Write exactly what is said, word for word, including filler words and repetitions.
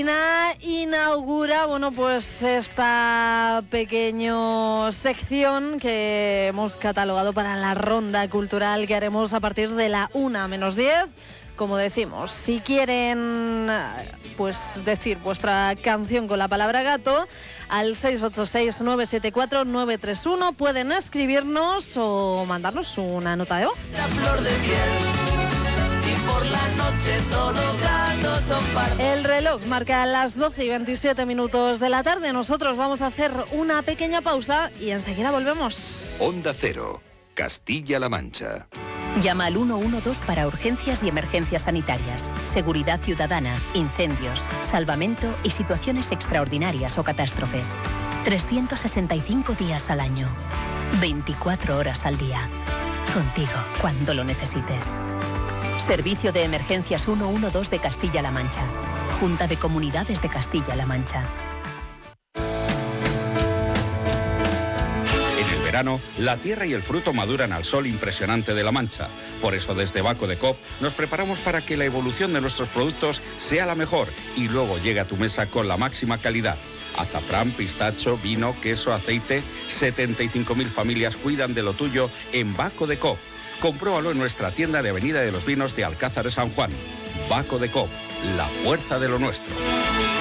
Inaugura, bueno, pues esta pequeña sección que hemos catalogado para la ronda cultural que haremos a partir de la una menos diez. Como decimos, si quieren pues decir vuestra canción con la palabra gato, al seis ocho seis, nueve siete cuatro, nueve tres uno pueden escribirnos o mandarnos una nota de voz. La flor de piel, y por la noche todos los gatos son pardos. El reloj marca las doce y veintisiete minutos de la tarde. Nosotros vamos a hacer una pequeña pausa y enseguida volvemos. Onda Cero, Castilla-La Mancha. Llama al uno uno dos para urgencias y emergencias sanitarias, seguridad ciudadana, incendios, salvamento y situaciones extraordinarias o catástrofes. trescientos sesenta y cinco días al año, veinticuatro horas al día. Contigo cuando lo necesites. Servicio de Emergencias uno uno dos de Castilla-La Mancha. Junta de Comunidades de Castilla-La Mancha. Verano, la tierra y el fruto maduran al sol impresionante de La Mancha. Por eso desde Baco de Coop nos preparamos para que la evolución de nuestros productos sea la mejor y luego llegue a tu mesa con la máxima calidad. Azafrán, pistacho, vino, queso, aceite. setenta y cinco mil familias cuidan de lo tuyo en Baco de Coop. Compruébalo en nuestra tienda de Avenida de los Vinos de Alcázar de San Juan. Baco de Coop, la fuerza de lo nuestro.